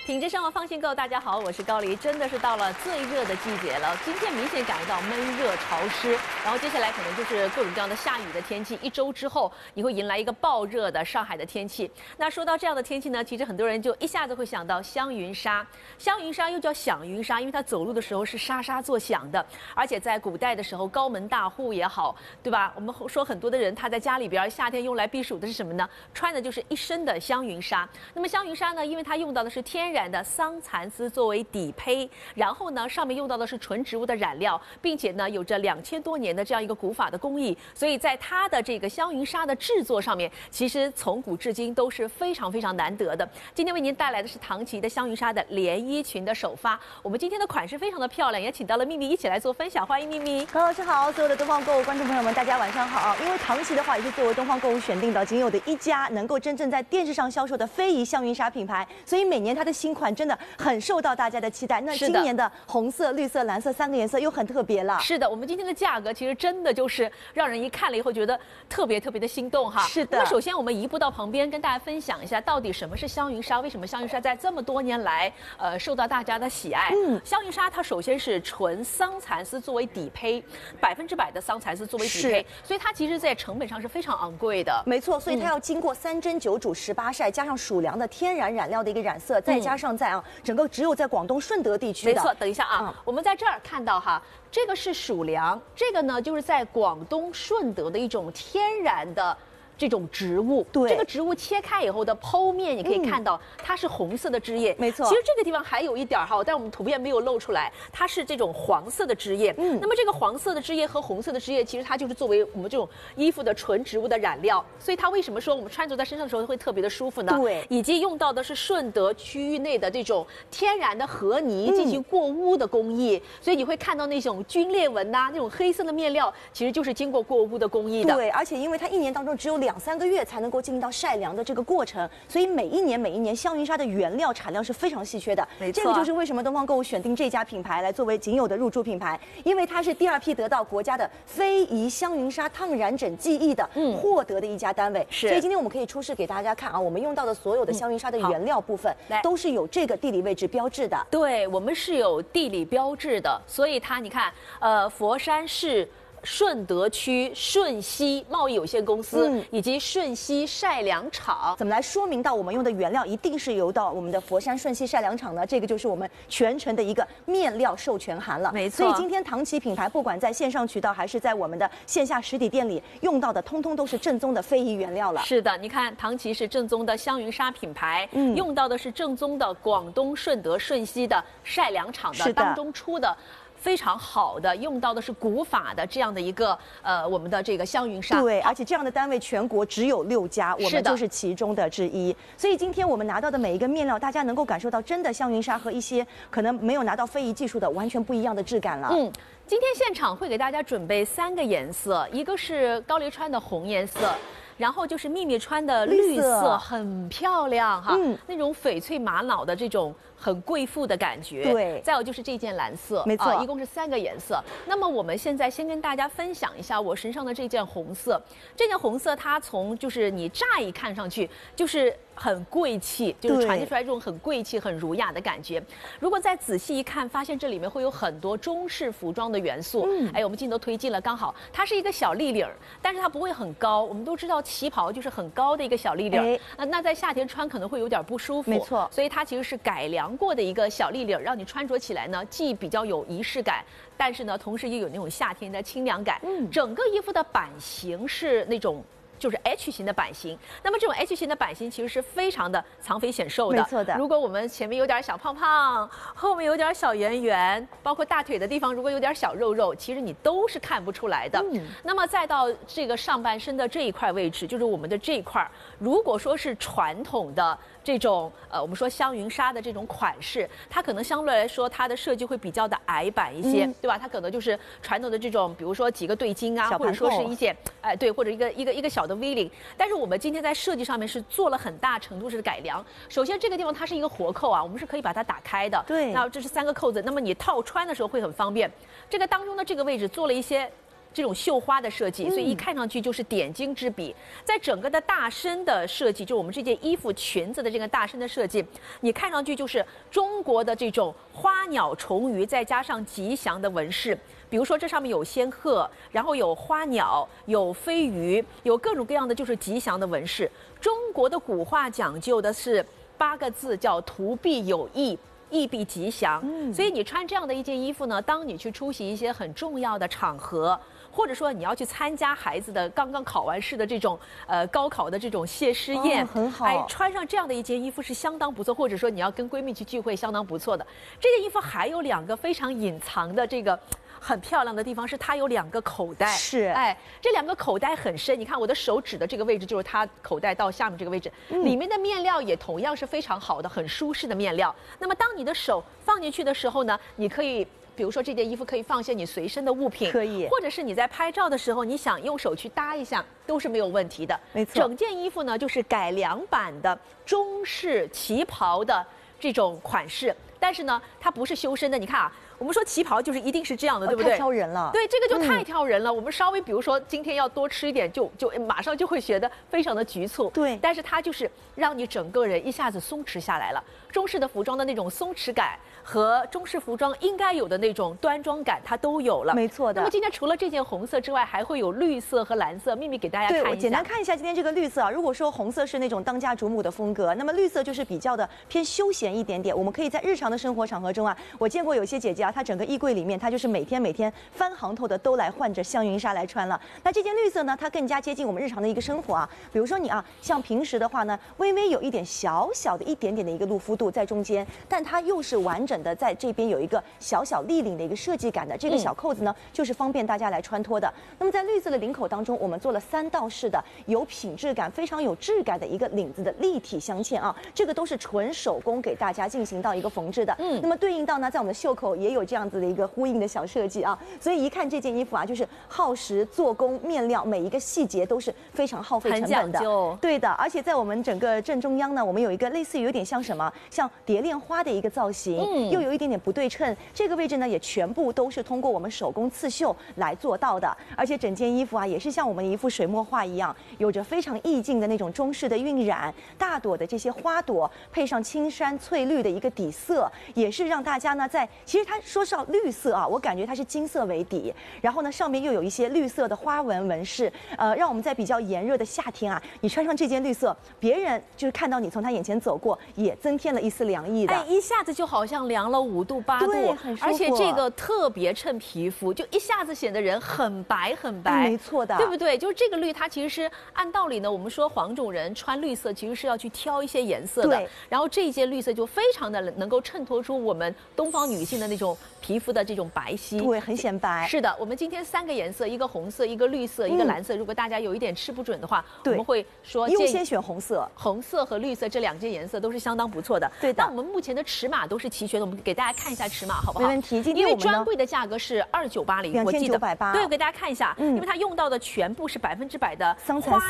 品质生活放心购，大家好，我是高黎。真的是到了最热的季节了，今天明显感觉到闷热潮湿，然后接下来可能就是各种各样的下雨的天气。1周之后，你会迎来一个暴热的上海的天气。那说到这样的天气呢，其实很多人就一下子会想到香云纱。香云纱又叫响云纱，因为它走路的时候是沙沙作响的，而且在古代的时候，高门大户也好，对吧？我们说很多的人他在家里边夏天用来避暑的是什么呢？穿的就是一身的香云纱。那么香云纱呢，因为它用到的是天然的桑蚕丝作为底胚，然后呢上面用到的是纯植物的染料，并且呢有着2000多年的这样一个古法的工艺，所以在它的这个香云纱的制作上面，其实从古至今都是非常非常难得的。今天为您带来的是唐琦的香云纱的连衣裙的首发，我们今天的款式非常的漂亮，也请到了秘密一起来做分享，欢迎秘密。 高老师好，所有的东方购物观众朋友们，大家晚上好。因为唐琦的话也是作为东方购物选定的仅有的一家能够真正在电视上销售的非遗香云纱品牌，所以每年它的新款真的很受到大家的期待。那今年的红色、绿色、蓝色3个颜色又很特别了。 是的，我们今天的价格其实真的就是让人一看了以后觉得特别特别的心动哈。 是的。 那么首先我们移步到旁边，跟大家分享一下到底什么是香云纱，为什么香云纱在这么多年来受到大家的喜爱。香云纱它首先是纯桑蚕丝作为底胚，100%的桑蚕丝作为底胚，所以它其实在成本上是非常昂贵的。 没错，所以它要经过3蒸9煮18晒，加上属良的天然染料的一个染色，再加上在整个只有在广东顺德地区的。 没错，等一下啊，我们在这儿看到哈，这个是属良，这个呢就是在广东顺德的一种天然的这种植物。 对， 这个植物切开以后的剖面，你可以看到它是红色的枝叶。 没错， 其实这个地方还有一点哈，但我们图片没有露出来，它是这种黄色的枝叶。那么这个黄色的枝叶和红色的枝叶，其实它就是作为我们这种衣服的纯植物的染料，所以它为什么说我们穿着在身上的时候会特别的舒服呢？ 对， 以及用到的是顺德区域内的这种天然的河泥进行过污的工艺，所以你会看到那种皲裂纹呐，那种黑色的面料，其实就是经过过污的工艺的。 对，而且因为它1年当中只有2、3个月才能够进行到晒凉的这个过程，所以每一年香云纱的原料产量是非常稀缺的。 没错， 这个就是为什么东方购物选定这家品牌来作为仅有的入驻品牌，因为它是第2批得到国家的非遗香云纱烫染整技艺的获得的一家单位。 是， 所以今天我们可以出示给大家看啊，我们用到的所有的香云纱的原料部分都是有这个地理位置标志的。 对，我们是有地理标志的，所以它你看，佛山市顺德区顺熙贸易有限公司以及顺熙晒凉厂， 怎么来说明到我们用的原料一定是由到我们的佛山顺熙晒凉厂呢？这个就是我们全程的一个面料授权函了。 没错， 所以今天唐琦品牌不管在线上渠道还是在我们的线下实体店里用到的，通通都是正宗的非遗原料了。 是的，你看唐琦是正宗的香云纱品牌，用到的是正宗的广东顺德顺熙的晒凉厂的当中出的。非常好的，用到的是古法的这样的一个我们的这个香云纱。 对，而且这样的单位全国只有6家，我们就是其中的之一。所以今天我们拿到的每一个面料，大家能够感受到真的香云纱和一些可能没有拿到非遗技术的完全不一样的质感了。 今天现场会给大家准备3个颜色，一个是高黎穿的红颜色。然后就是秘密穿的绿色，很漂亮哈，那种翡翠玛瑙的这种很贵妇的感觉。 对， 再有就是这件蓝色， 没错， 一共是3个颜色。那么我们现在先跟大家分享一下我身上的这件红色。这件红色它从就是你乍一看上去就是很贵气，就是传递出来这种很贵气、很儒雅的感觉。如果再仔细一看，发现这里面会有很多中式服装的元素。我们镜头推进了，刚好它是一个小立领，但是它不会很高。我们都知道旗袍就是很高的一个小立领，那在夏天穿可能会有点不舒服。 没错， 所以它其实是改良过的一个小立领，让你穿着起来呢，既比较有仪式感，但是呢，同时也有那种夏天的清凉感。整个衣服的版型是那种。就是 H 型的版型，那么这种 H 型的版型其实是非常的藏肥显瘦的。 没错的。 如果我们前面有点小胖胖，后面有点小圆圆，包括大腿的地方如果有点小肉肉，其实你都是看不出来的。那么再到这个上半身的这一块位置，就是我们的这一块，如果说是传统的这种我们说香云纱的这种款式，它可能相对来说它的设计会比较的矮版一些，对吧？它可能就是传统的这种，比如说几个对襟啊，或者说是一些对，或者一个小的 V 领。但是我们今天在设计上面是做了很大程度上的改良。首先这个地方它是一个活扣啊，我们是可以把它打开的。 对， 那这是3个扣子，那么你套穿的时候会很方便。这个当中的这个位置做了一些这种绣花的设计，所以一看上去就是点睛之笔。在整个的大身的设计，就我们这件衣服裙子的这个大身的设计，你看上去就是中国的这种花鸟虫鱼，再加上吉祥的纹饰。比如说这上面有仙鹤，然后有花鸟，有飞鱼，有各种各样的就是吉祥的纹饰。中国的古画讲究的是8个字，叫图必有意。意必吉祥，所以你穿这样的一件衣服呢，当你去出席一些很重要的场合，或者说你要去参加孩子的刚刚考完试的这种高考的这种谢师宴， 很好。 哎，穿上这样的一件衣服是相当不错，或者说你要跟闺蜜去聚会，相当不错的。这件衣服还有2个非常隐藏的这个很漂亮的地方，是它有2个口袋。 是， 哎，这2个口袋很深，你看我的手指的这个位置就是它口袋到下面这个位置，里面的面料也同样是非常好的，很舒适的面料。那么当你的手放进去的时候呢，你可以。比如说这件衣服可以放些你随身的物品， 可以， 或者是你在拍照的时候，你想用手去搭一下，都是没有问题的。 没错， 整件衣服呢就是改良版的中式旗袍的这种款式，但是呢，它不是修身的。你看啊，我们说旗袍就是一定是这样的，对不对？ 太挑人了。 对，这个就太挑人了。我们稍微比如说今天要多吃一点，就马上就会觉得非常的局促。 对， 但是它就是让你整个人一下子松弛下来了。中式的服装的那种松弛感和中式服装应该有的那种端庄感，它都有了。 没错的。 那么今天除了这件红色之外，还会有绿色和蓝色。秘密给大家看一下。 对，我简单看一下今天这个绿色啊。如果说红色是那种当家主母的风格，那么绿色就是比较的偏休闲一点点。我们可以在日常的生活场合中啊，我见过有些姐姐啊，她整个衣柜里面，她就是每天翻行头的都来换着香云纱来穿了。那这件绿色呢，它更加接近我们日常的一个生活啊。比如说你啊，像平时的话呢，微微有一点小小的一点点的一个露肤度在中间，但它又是完整的在这边有一个小小立领的一个设计感的。这个小扣子呢，就是方便大家来穿脱的。那么在绿色的领口当中，我们做了3道式的有品质感、非常有质感的一个领子的立体镶嵌啊，这个都是纯手工给大家进行到一个缝制的。那么对应到呢，在我们的袖口也有这样子的一个呼应的小设计啊，所以一看这件衣服啊，就是耗时、做工、面料每一个细节都是非常耗费成本的。对的，而且在我们整个正中央呢，我们有一个类似于有点像什么，像蝶恋花的一个造型，又有一点点不对称。这个位置呢，也全部都是通过我们手工刺绣来做到的。而且整件衣服啊，也是像我们一幅水墨画一样，有着非常意境的那种中式的晕染，大朵的这些花朵，配上青山翠绿的一个底色，也是让大家呢其实它说是绿色啊，我感觉它是金色为底，然后呢上面又有一些绿色的花纹纹饰，让我们在比较炎热的夏天啊，你穿上这件绿色，别人就是看到你从他眼前走过，也增添了一丝凉意的。 哎，一下子就好像凉了5度8度，而且这个特别衬皮肤，就一下子显得人很白很白。 没错的， 对不对？就是这个绿，它其实是按道理呢，我们说黄种人穿绿色其实是要去挑一些颜色的， 对。 然后这一件绿色就非常的能够衬托出我们东方女性的那种皮肤的这种白皙， 对，很显白。 是的，我们今天3个颜色，一个红色，一个绿色，一个蓝色。如果大家有一点吃不准的话，我们会说优先选红色。 红色和绿色这2件颜色都是相当不错的。 对的。 那我们目前的尺码都是齐全的，我们给大家看一下尺码好不好？ 没问题。 因为专柜的价格是2980，我记得。 2980。 对，我给大家看一下，因为它用到的全部是100%的桑蚕